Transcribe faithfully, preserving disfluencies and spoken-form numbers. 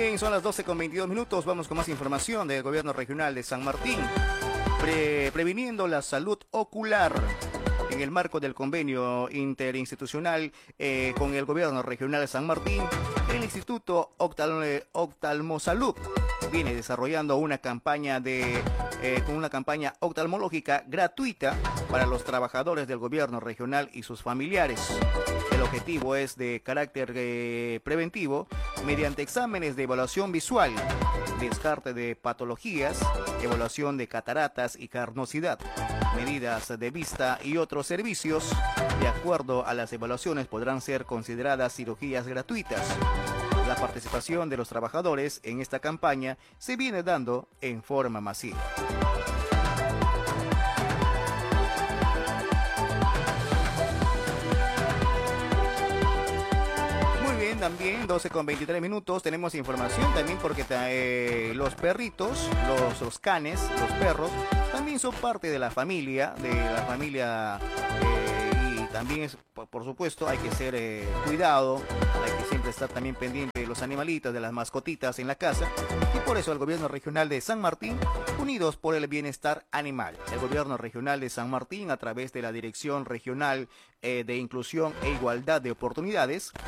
bien, son las doce con veintidós minutos. Vamos con más información del gobierno regional de San Martín. Pre previniendo la salud ocular. En el marco del convenio interinstitucional eh, con el gobierno regional de San Martín, el Instituto Oftal Oftalmosalud viene desarrollando una campaña de eh, con una campaña oftalmológica gratuita para los trabajadores del gobierno regional y sus familiares. El objetivo es de carácter eh, preventivo mediante exámenes de evaluación visual, descarte de patologías, evaluación de cataratas y carnosidad, medidas de vista y otros servicios. De acuerdo a las evaluaciones podrán ser consideradas cirugías gratuitas. La participación de los trabajadores en esta campaña se viene dando en forma masiva. También doce con veintitrés minutos tenemos información también porque eh, los perritos, los, los canes, los perros también son parte de la familia, de la familia eh, y también es, por, por supuesto hay que ser eh, cuidado, hay que siempre estar también pendiente de los animalitos, de las mascotitas en la casa y por eso el gobierno regional de San Martín, unidos por el bienestar animal, el gobierno regional de San Martín a través de la Dirección Regional eh, de Inclusión e Igualdad de Oportunidades